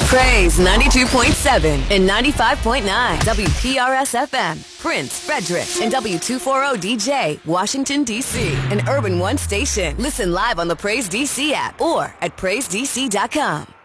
Praise 92.7 and 95.9 WPRS FM, Prince, Frederick, and W240DJ, Washington, D.C., an Urban One station. Listen live on the Praise DC app or at PraiseDC.com.